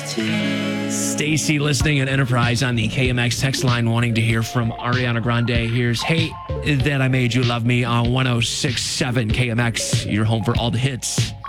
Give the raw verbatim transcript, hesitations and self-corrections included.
Stacy listening at Enterprise on the K M X text line wanting to hear from Ariana Grande. Here's Hey That I Made You Love Me on one oh six point seven K M X. You're home for all the hits.